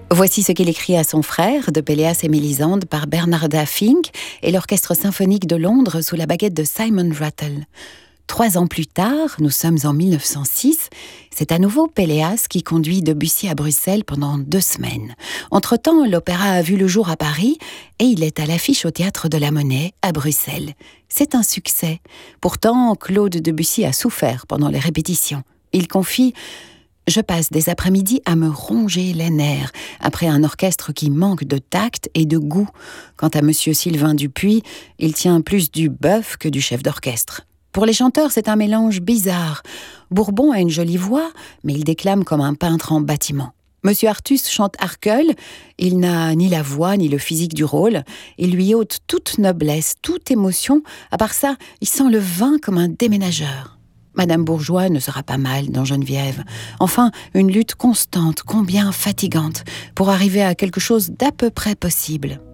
Voici ce qu'il écrit à son frère de Péléas et Mélisande par Bernarda Fink et l'Orchestre symphonique de Londres sous la baguette de Simon Rattle. 3 ans plus tard, nous sommes en 1906, c'est à nouveau Péléas qui conduit Debussy à Bruxelles pendant 2 semaines. Entre-temps, l'opéra a vu le jour à Paris et il est à l'affiche au Théâtre de la Monnaie à Bruxelles. C'est un succès. Pourtant, Claude Debussy a souffert pendant les répétitions. Il confie « Je passe des après-midi à me ronger les nerfs après un orchestre qui manque de tact et de goût. Quant à monsieur Sylvain Dupuis, il tient plus du bœuf que du chef d'orchestre. » Pour les chanteurs, c'est un mélange bizarre. Bourbon a une jolie voix, mais il déclame comme un peintre en bâtiment. Monsieur Artus chante Harkel, il n'a ni la voix ni le physique du rôle. Il lui ôte toute noblesse, toute émotion. À part ça, il sent le vin comme un déménageur. Madame Bourgeois ne sera pas mal dans Geneviève. Enfin, une lutte constante, combien fatigante, pour arriver à quelque chose d'à peu près possible.